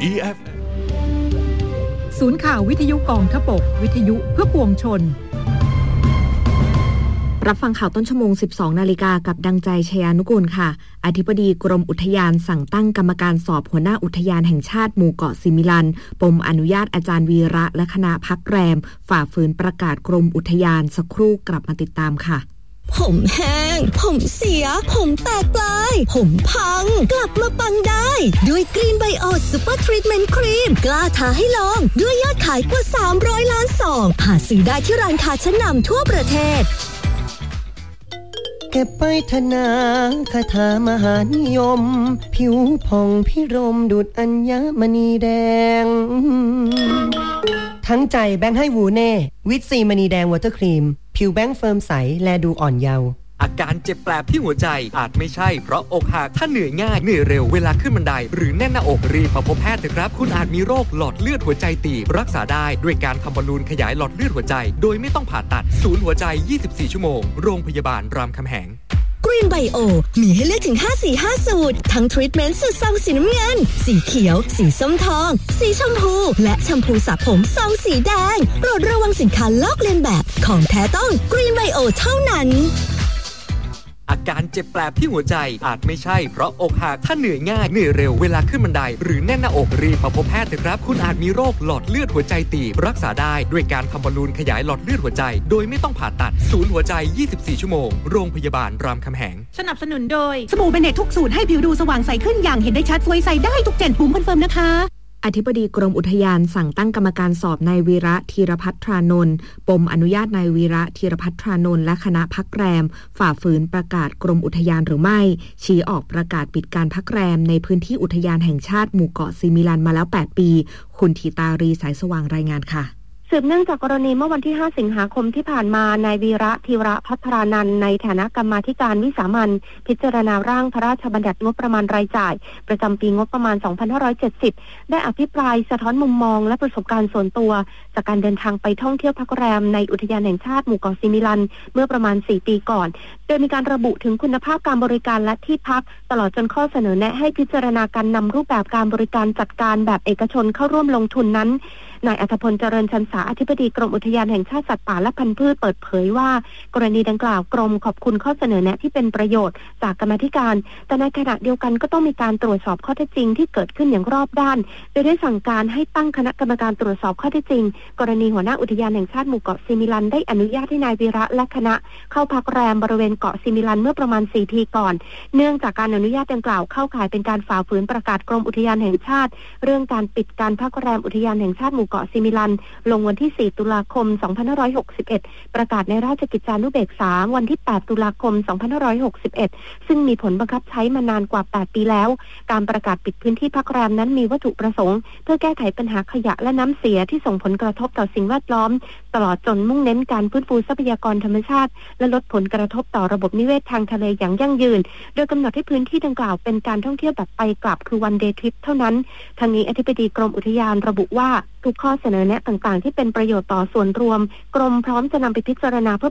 EF ศูนย์ข่าววิทยุกองทพบกวิทยุเพื่อปวงชนรับฟังข่าวต้นชั่วโมง 12 นาฬิกากับดังใจชยานุกูลค่ะอธิบดีกรมอุทยานสั่งตั้งกรรมการสอบหัวหน้าอุทยานแห่งชาติหมู่เกาะสิมิลันปมอนุญาตอาจารย์วีระและคณะพักแรมฝ่าฝืนประกาศกรมอุทยานสักครู่กลับมาติดตามค่ะผมแห้งผมเสียผมแตกปลายผมพังกลับมาปังได้ด้วยกรีนไบโอซูเปอร์ทรีทเมนต์ครีมกล้าท้าให้ลองด้วยยอดขายกว่า300 ล้านซองหาซื้อได้ที่ร้านค้าชั้นนำทั่วประเทศเก็บไปธนาคาถามหานิยมผิวผ่องพิรมดุจอัญมณีแดงทั้งใจแบงค์ให้วูเน่วิตซีมณีแดงวอเตอร์ครีมผิวแบงค์เฟิร์มใสและดูอ่อนเยาว์อาการเจ็บแปลบที่หัวใจอาจไม่ใช่เพราะอกหักถ้าเหนื่อยง่ายเหนื่อยเร็วเวลาขึ้นบันไดหรือแน่นหน้าอกรีบมาพบแพทย์เถอะครับคุณอาจมีโรคหลอดเลือดหัวใจตีบรักษาได้ด้วยการทำบอลลูนขยายหลอดเลือดหัวใจโดยไม่ต้องผ่าตัดศูนย์หัวใจ24ชั่วโมงโรงพยาบาลรามคำแหงกรีนไบโอมีให้เลือกถึง5สูตรทั้งทรีทเมนต์สูตรซองสีน้ำเงินสีเขียวสีส้มทองสีชมพูและแชมพูสระผมซองสีแดงโปรดระวังสินค้าลอกเลียนแบบของแท้ต้องกรีนไบโอเท่านั้นอาการเจ็บแปลบที่หัวใจอาจไม่ใช่เพราะอกหักถ้าเหนื่อยง่ายเหนื่อยเร็วเวลาขึ้นบันไดหรือแน่นหน้าอกรีบมาพบแพทย์เถอะครับคุณอาจมีโรคหลอดเลือดหัวใจตีบรักษาได้ด้วยการทำบอลลูนขยายหลอดเลือดหัวใจโดยไม่ต้องผ่าตัดศูนย์หัวใจ24ชั่วโมงโรงพยาบาลรามคำแหงสนับสนุนโดยสบู่เบเนตทุกสูตรให้ผิวดูสว่างใสขึ้นอย่างเห็นได้ชัดสวยใสได้ทุก7ปุ่มคอนเฟิร์มนะคะอธิบดีกรมอุทยานสั่งตั้งกรรมการสอบนายวีระธีรพัฒน์ทรานนท์ปมอนุญาตนายวีระธีรพัฒน์ทรานนท์และคณะพักแรมฝ่าฝืนประกาศกรมอุทยานหรือไม่ชี้ออกประกาศปิดการพักแรมในพื้นที่อุทยานแห่งชาติหมู่เกาะสิมิลันมาแล้ว8ปีคุณธีตารีสายสว่างรายงานค่ะสืบเนื่องจากกรณีเมื่อวันที่5สิงหาคมที่ผ่านมานายวีระธีรพัฒรานันท์ในฐานะกรรมาธิการวิสามัญพิจารณาร่างพระราชบัญญัติงบประมาณรายจ่ายประจำปีงบประมาณ2570ได้อภิปรายสะท้อนมุมมองและประสบการณ์ส่วนตัวจากการเดินทางไปท่องเที่ยวพักแรมในอุทยานแห่งชาติหมู่เกาะสิมิลันเมื่อประมาณ4ปีก่อนโดยมีการระบุถึงคุณภาพการบริการและที่พักตลอดจนข้อเสนอแนะให้พิจารณาการนำรูปแบบการบริการจัดการแบบเอกชนเข้าร่วมลงทุนนั้นนายอัธพลเจริญชันษาอธิบดีกรมอุทยานแห่งชาติสัตว์ป่าและพันธุ์พืชเปิดเผยว่ากรณีดังกล่าวกรมขอบคุณข้อเสนอแนะที่เป็นประโยชน์จากกรรมาธิการแต่ในขณะเดียวกันก็ต้องมีการตรวจสอบข้อเท็จจริงที่เกิดขึ้นอย่างรอบด้านโดยได้สั่งการให้ตั้งคณะกรรมการตรวจสอบข้อเท็จจริงกรณีหัวหน้าอุทยานแห่งชาติหมู่เกาะสิมิลันได้อนุญาตให้นายวีระและคณะเข้าพักแรมบริเวณเกาะสิมิลันเมื่อประมาณ4 ปีก่อนเนื่องจากการอนุญาตดังกล่าวเข้าข่ายเป็นการฝ่าฝืนประกาศกรมอุทยานแห่งชาติเรื่องการปิดการพักแรมอุทยานแห่งชาติหมู่เกาะสิมิลันลงวันที่4ตุลาคม2561ประกาศในราชกิจจานุเบกษาวันที่8ตุลาคม2561ซึ่งมีผลบังคับใช้มานานกว่า8ปีแล้วการประกาศปิดพื้นที่พักแรมนั้นมีวัตถุประสงค์เพื่อแก้ไขปัญหาขยะและน้ำเสียที่ส่งผลกระทบต่อสิ่งแวดล้อมตลอดจนมุ่งเน้นการฟื้นฟูทรัพยากรธรรมชาติและลดผลกระทบต่อระบบนิเวศทางทะเลอย่างยั่งยืนโดยกำหนดให้พื้นที่ดังกล่าวเป็นการท่องเที่ยวแบบไปกลับคือ one day trip เท่านั้นทางนี้อธิบดีกรมอุทยานระบุว่าทุกข้อเสนอแนะต่างๆที่เป็นประโยชน์ต่อส่วนรวมกรมพร้อมจะนำไปพิจารณาเพื่อ